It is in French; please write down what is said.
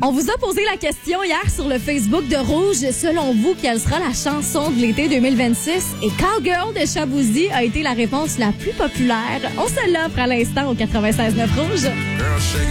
On vous a posé la question hier sur le Facebook de Rouge. Selon vous, quelle sera la chanson de l'été 2026? Et Cowgirl de Shaboozey a été la réponse la plus populaire. On se l'offre à l'instant au 96.9 Rouge.